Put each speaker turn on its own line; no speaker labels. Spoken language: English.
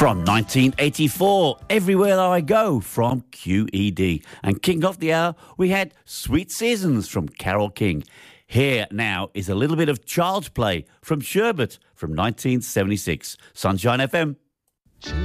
From 1984, Everywhere I Go from QED. And kicking off the hour, we had Sweet Seasons from Carole King. Here now is a little bit of Child's Play from Sherbet from 1976. Sunshine FM.